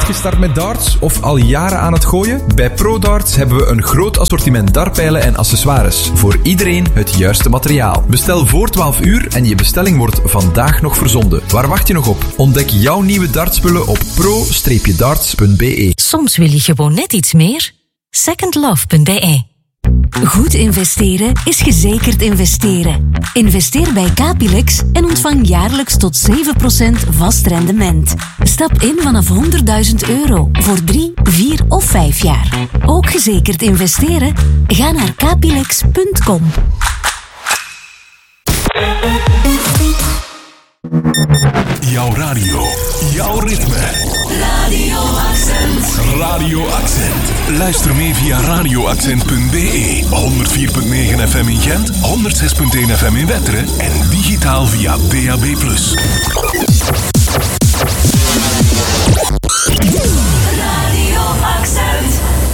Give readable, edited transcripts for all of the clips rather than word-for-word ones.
gestart met darts of al jaren aan het gooien? Bij ProDarts hebben we een groot assortiment dartpijlen en accessoires. Voor iedereen het juiste materiaal. Bestel voor 12 uur en je bestelling wordt vandaag nog verzonden. Waar wacht je nog op? Ontdek jouw nieuwe dartspullen op pro-darts.be. Soms wil je gewoon net iets meer. Secondlove.be. Goed investeren is gezekerd investeren. Investeer bij Capilex en ontvang jaarlijks tot 7% vast rendement. Stap in vanaf €100.000 voor 3, 4 of 5 jaar. Ook gezekerd investeren? Ga naar capilex.com. Jouw radio, jouw ritme. Radio Accent. Radio Accent. Luister mee via radioaccent.be. 104.9 FM in Gent, 106.1 FM in Wetteren en digitaal via DAB+. Radio Accent.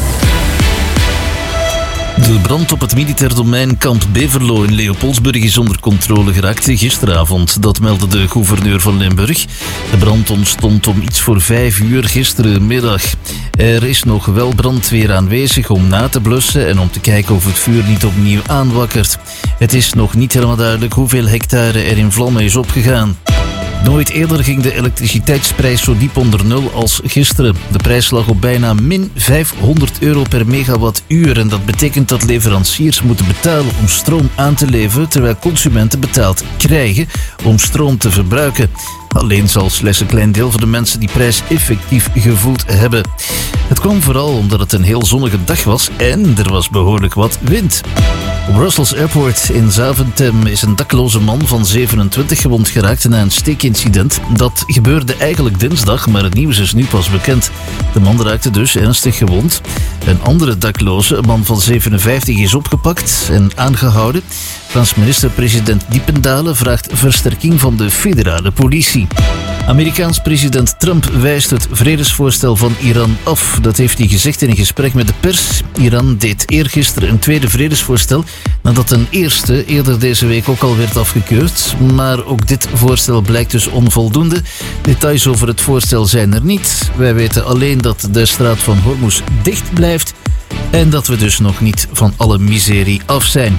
De brand op het militair domein Kamp Beverlo in Leopoldsburg is onder controle geraakt gisteravond. Dat meldde de gouverneur van Limburg. De brand ontstond om iets voor 5 uur gisterenmiddag. Er is nog wel brandweer aanwezig om na te blussen en om te kijken of het vuur niet opnieuw aanwakkert. Het is nog niet helemaal duidelijk hoeveel hectare er in vlammen is opgegaan. Nooit eerder ging de elektriciteitsprijs zo diep onder nul als gisteren. De prijs lag op bijna min €500 per megawattuur. En dat betekent dat leveranciers moeten betalen om stroom aan te leveren, terwijl consumenten betaald krijgen om stroom te verbruiken. Alleen zal slechts een klein deel van de mensen die prijs effectief gevoeld hebben. Het kwam vooral omdat het een heel zonnige dag was en er was behoorlijk wat wind. Op Brussels Airport in Zaventem is een dakloze man van 27 gewond geraakt na een steekincident. Dat gebeurde eigenlijk dinsdag, maar het nieuws is nu pas bekend. De man raakte dus ernstig gewond. Een andere dakloze, een man van 57, is opgepakt en aangehouden. Frans minister-president Diependalen vraagt versterking van de federale politie. Amerikaans president Trump wijst het vredesvoorstel van Iran af. Dat heeft hij gezegd in een gesprek met de pers. Iran deed eergisteren een tweede vredesvoorstel nadat een eerste eerder deze week ook al werd afgekeurd. Maar ook dit voorstel blijkt dus onvoldoende. Details over het voorstel zijn er niet. Wij weten alleen dat de straat van Hormuz dicht blijft en dat we dus nog niet van alle miserie af zijn.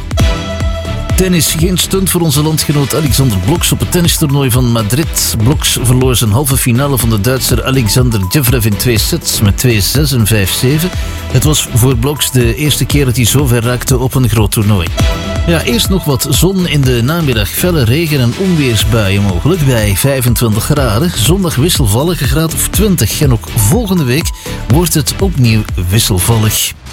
Tennis, geen stunt voor onze landgenoot Alexander Bloks op het tennistoernooi van Madrid. Bloks verloor zijn halve finale van de Duitser Alexander Zverev in 2 sets met 2-6 en 5-7. Het was voor Bloks de eerste keer dat hij zo ver raakte op een groot toernooi. Ja, eerst nog wat zon in de namiddag. Felle regen- en onweersbuien mogelijk bij 25 graden. Zondag wisselvallig, een graad of 20. En ook volgende week wordt het opnieuw wisselvallig.